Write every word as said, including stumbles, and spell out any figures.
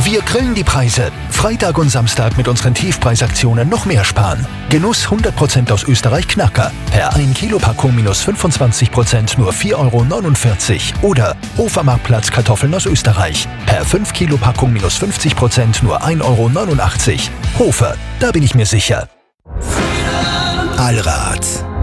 Wir grillen die Preise. Freitag und Samstag mit unseren Tiefpreisaktionen noch mehr sparen. Genuss hundert Prozent aus Österreich Knacker. Per ein Kilo Packung minus fünfundzwanzig Prozent nur vier Euro neunundvierzig. Oder Hofermarktplatz Kartoffeln aus Österreich. Per fünf Kilo Packung minus fünfzig Prozent nur ein Euro neunundachtzig. Hofer, da bin ich mir sicher. Allrad.